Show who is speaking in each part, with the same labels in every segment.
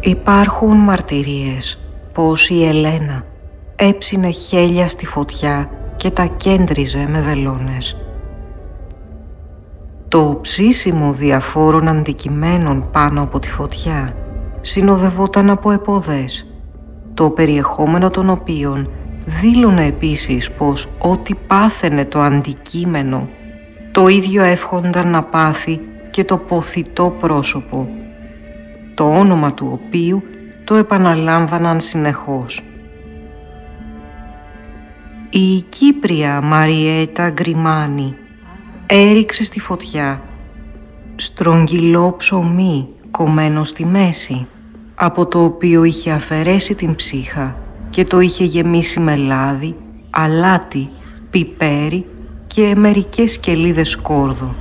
Speaker 1: Υπάρχουν μαρτυρίες πως η Ελένα έψινε χέλια στη φωτιά και τα κέντριζε με βελόνες. Το ψήσιμο διαφόρων αντικειμένων πάνω από τη φωτιά συνοδευόταν από επωδές, το περιεχόμενο των οποίων δήλωνε επίσης πως ό,τι πάθαινε το αντικείμενο, το ίδιο εύχονταν να πάθει και το ποθητό πρόσωπο, το όνομα του οποίου το επαναλάμβαναν συνεχώς. Η Κύπρια Μαριέτα Γκριμάνη έριξε στη φωτιά στρογγυλό ψωμί κομμένο στη μέση, από το οποίο είχε αφαιρέσει την ψύχα και το είχε γεμίσει με λάδι, αλάτι, πιπέρι και μερικές σκελίδες σκόρδο.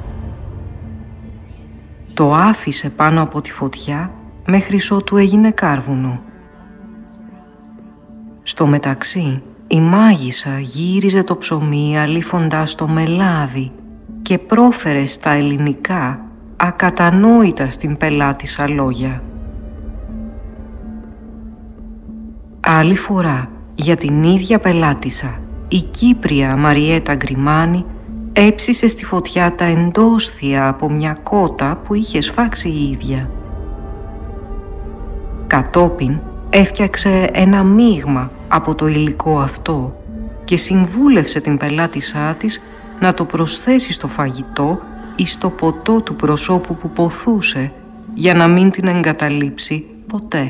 Speaker 1: Το άφησε πάνω από τη φωτιά μέχρι ότου έγινε κάρβουνο. Στο μεταξύ, η μάγισσα γύριζε το ψωμί αλήφοντας το με λάδι και πρόφερε στα ελληνικά ακατανόητα στην πελάτησα λόγια. Άλλη φορά, για την ίδια πελάτησα, η Κύπρια Μαριέτα Γκριμάνη έψισε στη φωτιά τα εντόσθια από μια κότα που είχε σφάξει η ίδια. Κατόπιν έφτιαξε ένα μείγμα από το υλικό αυτό και συμβούλευσε την πελάτησά της να το προσθέσει στο φαγητό ή στο ποτό του προσώπου που ποθούσε για να μην την εγκαταλείψει ποτέ.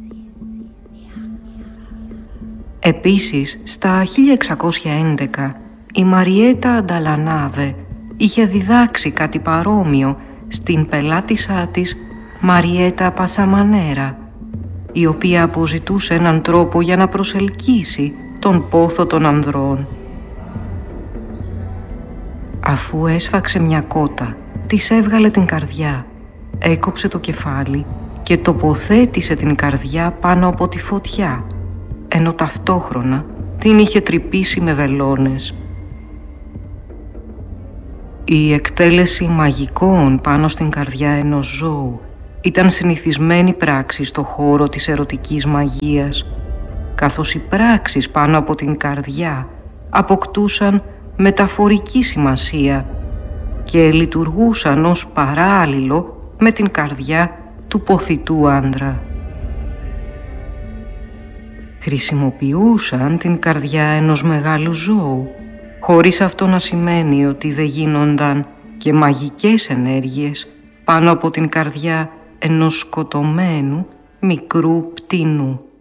Speaker 1: Επίσης, στα 1611 η Μαριέτα Ανταλανάβε είχε διδάξει κάτι παρόμοιο στην πελάτησά της Μαριέτα Πασαμανέρα, η οποία αποζητούσε έναν τρόπο για να προσελκύσει τον πόθο των ανδρών. Αφού έσφαξε μια κότα, της έβγαλε την καρδιά, έκοψε το κεφάλι και τοποθέτησε την καρδιά πάνω από τη φωτιά, ενώ ταυτόχρονα την είχε τρυπήσει με βελόνες. Η εκτέλεση μαγικών πάνω στην καρδιά ενός ζώου ήταν συνηθισμένη πράξη στο χώρο της ερωτικής μαγείας, καθώς οι πράξεις πάνω από την καρδιά αποκτούσαν μεταφορική σημασία και λειτουργούσαν ως παράλληλο με την καρδιά του ποθητού άντρα. Χρησιμοποιούσαν την καρδιά ενός μεγάλου ζώου, χωρίς αυτό να σημαίνει ότι δεν γίνονταν και μαγικές ενέργειες πάνω από την καρδιά ενός σκοτωμένου μικρού πτηνού.